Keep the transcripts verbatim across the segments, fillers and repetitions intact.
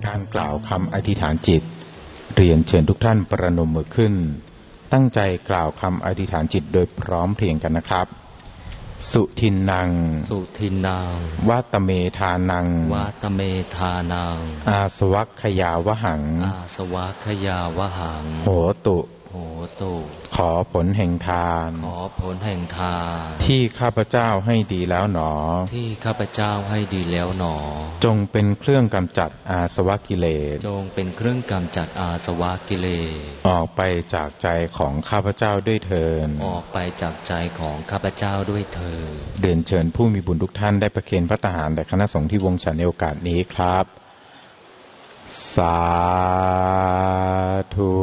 การกล่าวคำอธิษฐานจิตเรียนเชิญทุกท่านประนมมือขึ้นตั้งใจกล่าวคำอธิษฐานจิตโดยพร้อมเพรียงกันนะครับสุทินนังสุทินนังวัตเมธานังวัตเมธานังอาสวัคคยาวหังอาสวัคคยาวหังโหตุโหตุขอผลแห่งทานขอผลแห่งทานที่ข้าพเจ้าให้ดีแล้วหนอที่ข้าพเจ้าให้ดีแล้วหนอจงเป็นเครื่องกำจัดอาสวะกิเลสจงเป็นเครื่องกำจัดอาสวะกิเลสออกไปจากใจของข้าพเจ้าด้วยเถิดออกไปจากใจของข้าพเจ้าด้วยเถิดเรียนเชิญผู้มีบุญทุกท่านได้ประเคนพระทหารแด่คณะสงฆ์ที่วงฉันในโอกาสนี้ครับสาธุ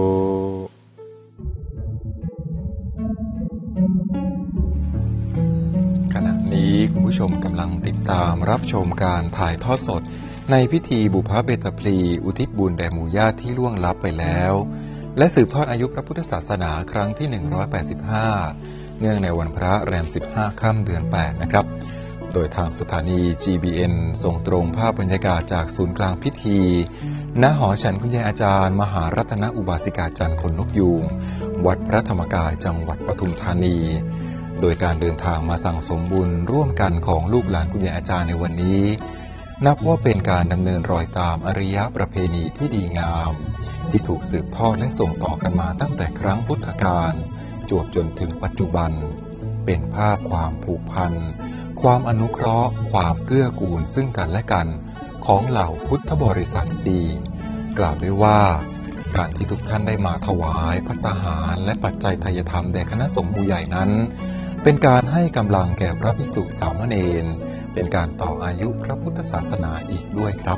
ขณะนี้คุณผู้ชมกำลังติดตามรับชมการถ่ายทอดสดในพิธีบุพเพตพลีอุทิศบุญแด่หมู่ญาติที่ล่วงลับไปแล้วและสืบทอดอายุพระพุทธศาสนาครั้งที่หนึ่งร้อยแปดสิบห้าเนื่องในวันพระแรมสิบห้าค่ำเดือนแปดนะครับโดยทางสถานี จี บี เอ็น ส่งตรงภาพบรรยากาศจากศูนย์กลางพิธีณหอฉันคุณยายอาจารย์มหารัตนอุบาสิกาจันทร์ขนนกยูงวัดพระธรรมกายจังหวัดปทุมธานีโดยการเดินทางมาสั่งสมบุญร่วมกันของลูกหลานคุณยายอาจารย์ในวันนี้นับว่าเป็นการดำเนินรอยตามอริยประเพณีที่ดีงามที่ถูกสืบทอดและส่งต่อกันมาตั้งแต่ครั้งพุทธกาลจวบจนถึงปัจจุบันเป็นภาพความผูกพันความอนุเคราะห์ความเกื้อกูลซึ่งกันและกันของเหล่าพุทธบริษัทสี่กล่าวได้ว่าการที่ทุกท่านได้มาถวายภัตตาหารและปัจจัยทายธรรมแด่คณะสงฆ์หมู่ใหญ่นั้นเป็นการให้กำลังแก่พระภิกษุสามเณรเป็นการต่ออายุพระพุทธศาสนาอีกด้วยครับ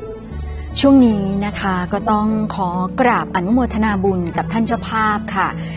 ช่วงนี้นะคะก็ต้องขอกราบอนุโมทนาบุญกับท่านเจ้าภาพค่ะ